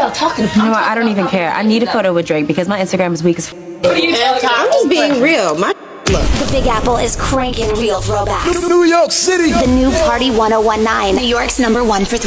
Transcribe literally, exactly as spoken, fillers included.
y'all talking about? You know what? I don't even care. I need a photo with Drake because my Instagram is weak as f. What are you talking about? I'm just being real. My look. The Big Apple is cranking real throwbacks. New York City. The new Party one oh one nine, New York's number one for